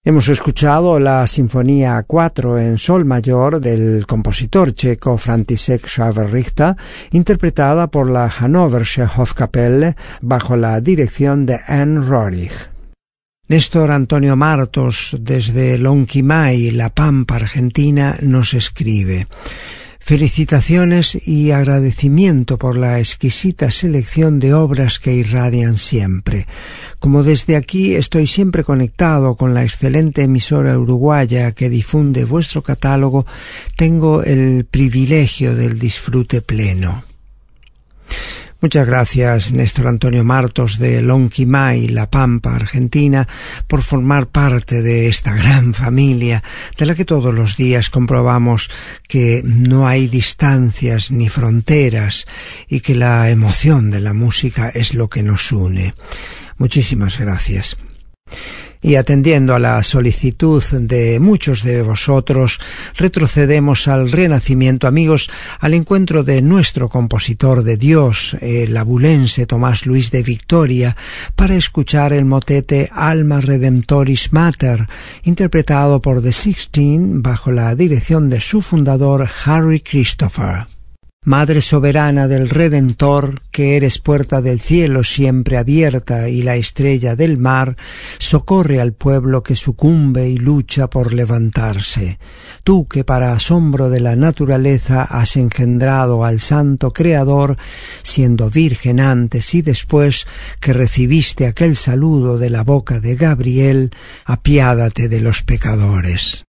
Hemos escuchado la Sinfonía 4 en Sol mayor del compositor checo František Šábel-Richta, interpretada por la Hannoversche Hofkapelle bajo la dirección de Anne Rohrig. Néstor Antonio Martos, desde Lonquimay, La Pampa, Argentina, nos escribe: felicitaciones y agradecimiento por la exquisita selección de obras que irradian siempre. Como desde aquí estoy siempre conectado con la excelente emisora uruguaya que difunde vuestro catálogo, tengo el privilegio del disfrute pleno. Muchas gracias, Néstor Antonio Martos de Lonquimay, La Pampa, Argentina, por formar parte de esta gran familia de la que todos los días comprobamos que no hay distancias ni fronteras y que la emoción de la música es lo que nos une. Muchísimas gracias. Y atendiendo a la solicitud de muchos de vosotros, retrocedemos al Renacimiento, amigos, al encuentro de nuestro compositor de Dios, el abulense Tomás Luis de Victoria, para escuchar el motete Alma Redemptoris Mater, interpretado por The Sixteen bajo la dirección de su fundador Harry Christopher. Madre soberana del Redentor, que eres puerta del cielo siempre abierta y la estrella del mar, socorre al pueblo que sucumbe y lucha por levantarse. Tú que para asombro de la naturaleza has engendrado al santo Creador, siendo virgen antes y después que recibiste aquel saludo de la boca de Gabriel, apiádate de los pecadores.